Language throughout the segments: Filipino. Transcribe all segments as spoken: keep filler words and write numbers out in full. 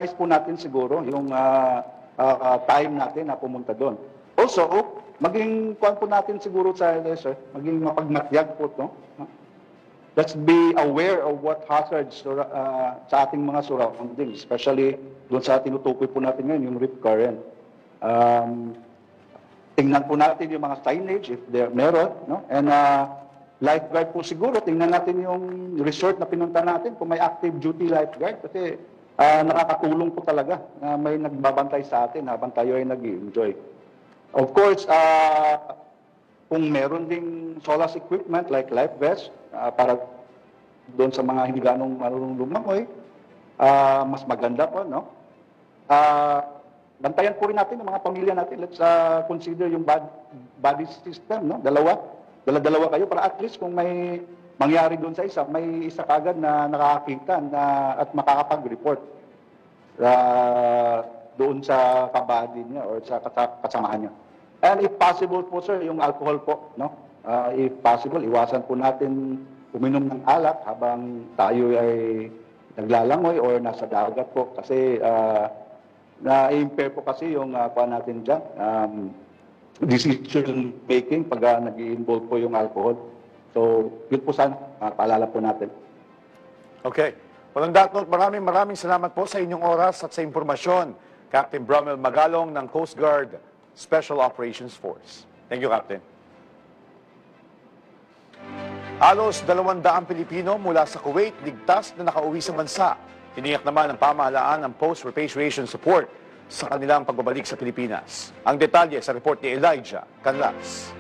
maximize po natin siguro yung uh, uh, time natin na pumunta doon. Also, maging kuwan po natin siguro sa sir, maging mapagmatyag po to. Let's be aware of what hazards uh, sa ating mga surroundings, especially doon sa tinutukoy po natin ngayon, yung rip current. Um, tingnan po natin yung mga signage, if there meron, no? And uh, lifeguard po siguro, tingnan natin yung resort na pinunta natin, kung may active duty lifeguard, kasi uh, nakakatulong po talaga na may nagbabantay sa atin habang tayo ay nag-enjoy. Of course, uh, kung meron ding SOLAS equipment like life vest, uh, para doon sa mga hindi ganong marunong lumangoy, uh, mas maganda po, no? Uh, bantayan po rin natin ang mga pamilya natin. Let's uh, consider yung bad, body system, no? Dalawa. Dala-dalawa kayo para at least kung may mangyari doon sa isa, may isa kagad na nakakita na, at makakapag-report uh, doon sa kabady niya or sa kasamaan niya. And if possible po, sir, yung alcohol po, no? Uh, if possible, iwasan po natin uminom ng alak habang tayo ay naglalangoy or nasa dagat po. Kasi uh, na-impair po kasi yung uh, pa natin dyan, um, decision making pag uh, nag-i-involve po yung alcohol. So, yun po sana, uh, paalala po natin. Okay. Well, on that note, maraming maraming salamat po sa inyong oras at sa impormasyon. Captain Bromel Magalong ng Coast Guard Special Operations Force. Thank you, Captain. Halos dalawang daang Pilipino mula sa Kuwait ligtas na nakauwi sa bansa. Tiniyak naman ng pamahalaan ang post-repatriation support sa kanilang pagbabalik sa Pilipinas. Ang detalye sa report ni Elijah Canlas.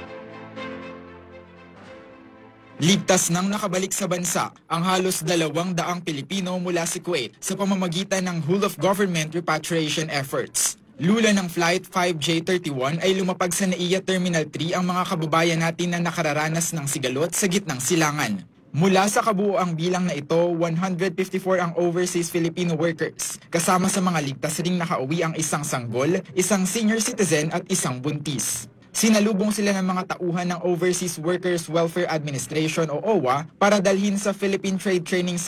Ligtas nang nakabalik sa bansa ang halos dalawang daang Pilipino mula sa Kuwait sa pamamagitan ng whole-of-government repatriation efforts. Lula ng Flight five J thirty-one ay lumapag sa Naiya Terminal three ang mga kababayan natin na nakararanas ng sigalot sa gitnang silangan. Mula sa kabuoang bilang na ito, one hundred fifty-four ang overseas Filipino workers. Kasama sa mga ligtas ring nakauwi ang isang sanggol, isang senior citizen at isang buntis. Sinalubong sila ng mga tauhan ng Overseas Workers Welfare Administration o O W A para dalhin sa Philippine Trade Training Center